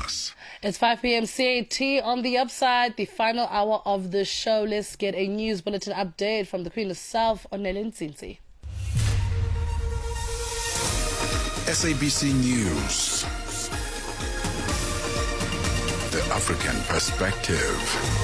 us. It's 5 p.m. CAT on the upside, the final hour of the show. Let's get a news bulletin update from the Queen herself, Onele Ntsinzi. SABC News. The African Perspective.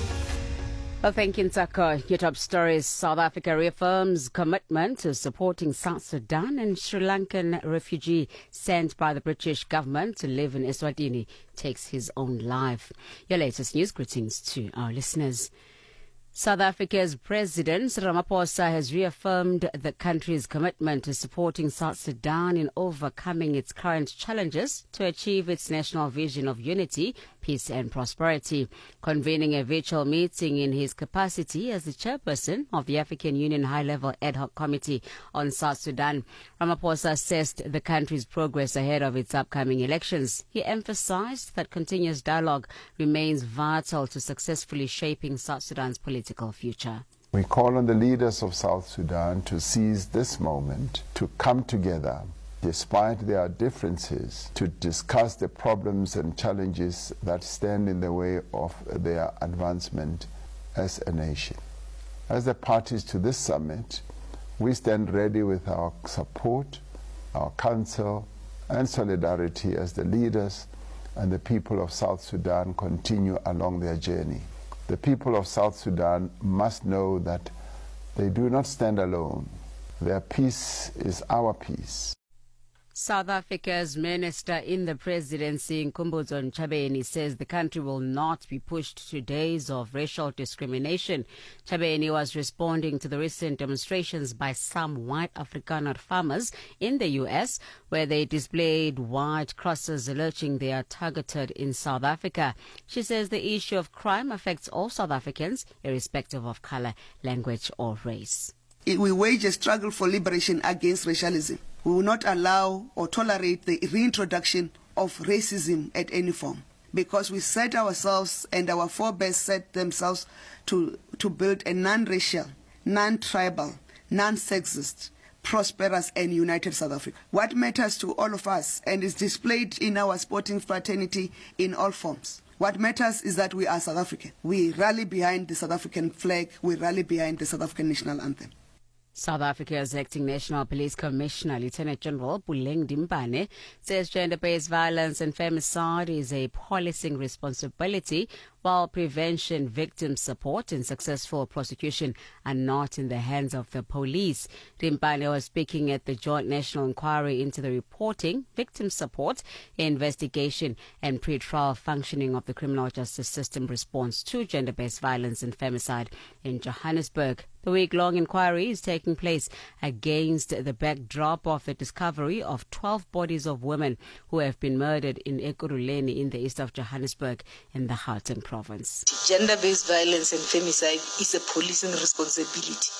Well, thank you, Ntako. Your top stories. South Africa reaffirms commitment to supporting South Sudan, and Sri Lankan refugee sent by the British government to live in Eswatini takes his own life. Your latest news. Greetings to our listeners. South Africa's President Ramaphosa has reaffirmed the country's commitment to supporting South Sudan in overcoming its current challenges to achieve its national vision of unity, peace and prosperity. Convening a virtual meeting in his capacity as the chairperson of the African Union High-Level Ad Hoc Committee on South Sudan, Ramaphosa assessed the country's progress ahead of its upcoming elections. He emphasized that continuous dialogue remains vital to successfully shaping South Sudan's political future. We call on the leaders of South Sudan to seize this moment, to come together, despite their differences, to discuss the problems and challenges that stand in the way of their advancement as a nation. As the parties to this summit, we stand ready with our support, our counsel, and solidarity as the leaders and the people of South Sudan continue along their journey. The people of South Sudan must know that they do not stand alone. Their peace is our peace. South Africa's Minister in the Presidency, Nkumbudzo Ntshabeni, says the country will not be pushed to days of racial discrimination. Ntshabeni was responding to the recent demonstrations by some white Afrikaner farmers in the U.S., where they displayed white crosses alleging they are targeted in South Africa. She says the issue of crime affects all South Africans, irrespective of color, language or race. We wage a struggle for liberation against racialism. We will not allow or tolerate the reintroduction of racism at any form, because we set ourselves and our forebears set themselves to build a non-racial, non-tribal, non-sexist, prosperous and united South Africa. What matters to all of us and is displayed in our sporting fraternity in all forms. What matters is that we are South African. We rally behind the South African flag. We rally behind the South African national anthem. South Africa's acting National Police Commissioner, Lieutenant General Puleng Dimpane, says gender-based violence and femicide is a policing responsibility, while prevention, victim support and successful prosecution are not in the hands of the police. Dimpane was speaking at the Joint National Inquiry into the reporting, victim support, investigation and pre-trial functioning of the criminal justice system response to gender-based violence and femicide in Johannesburg. The week-long inquiry is taking place against the backdrop of the discovery of 12 bodies of women who have been murdered in Ekurhuleni in the east of Johannesburg in the Gauteng province. Gender-based violence and femicide is a policing responsibility,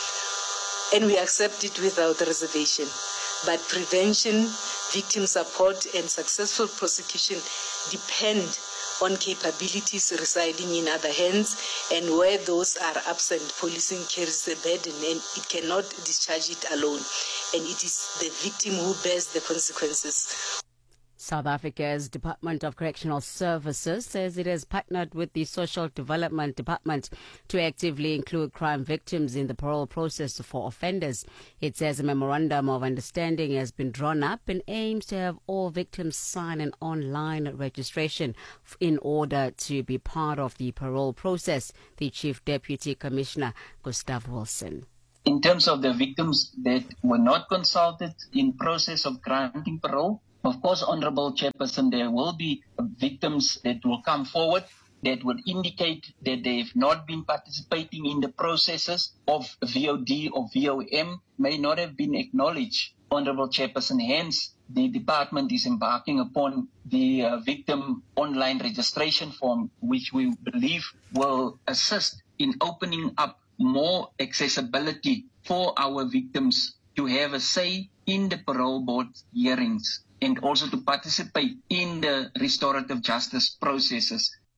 and we accept it without reservation. But prevention, victim support and successful prosecution depend on capabilities residing in other hands, and where those are absent, policing carries the burden and it cannot discharge it alone, and it is the victim who bears the consequences. South Africa's Department of Correctional Services says it has partnered with the Social Development Department to actively include crime victims in the parole process for offenders. It says a memorandum of understanding has been drawn up and aims to have all victims sign an online registration in order to be part of the parole process. The Chief Deputy Commissioner, Gustav Wilson. In terms of the victims that were not consulted in process of granting parole, of course, Honourable Chairperson, there will be victims that will come forward that would indicate that they have not been participating in the processes of VOD or VOM, may not have been acknowledged. Honourable Chairperson, hence the department is embarking upon the victim online registration form, which we believe will assist in opening up more accessibility for our victims to have a say in the parole board hearings and also to participate in the restorative justice processes.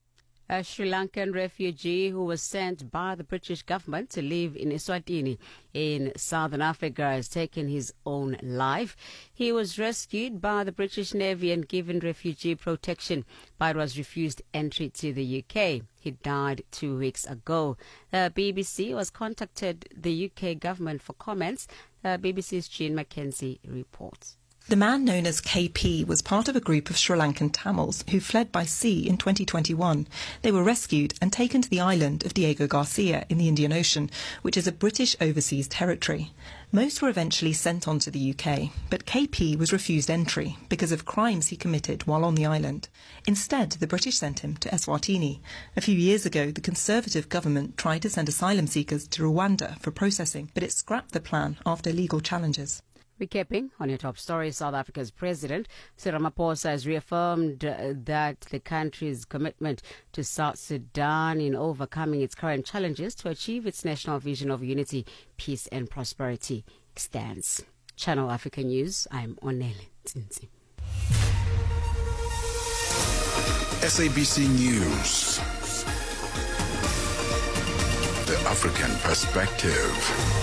A Sri Lankan refugee who was sent by the British government to live in Eswatini in southern Africa has taken his own life. He was rescued by the British Navy and given refugee protection, but was refused entry to the UK. He died 2 weeks ago. The BBC was contacted the UK government for comments. The BBC's Jean Mackenzie reports. The man known as KP was part of a group of Sri Lankan Tamils who fled by sea in 2021. They were rescued and taken to the island of Diego Garcia in the Indian Ocean, which is a British overseas territory. Most were eventually sent on to the UK, but KP was refused entry because of crimes he committed while on the island. Instead, the British sent him to Eswatini. A few years ago, the Conservative government tried to send asylum seekers to Rwanda for processing, but it scrapped the plan after legal challenges. Recapping on your top story, South Africa's President Cyril Ramaphosa has reaffirmed that the country's commitment to South Sudan in overcoming its current challenges to achieve its national vision of unity, peace and prosperity stands. Channel Africa News, I'm Onele Tsinzi. SABC News. The African Perspective.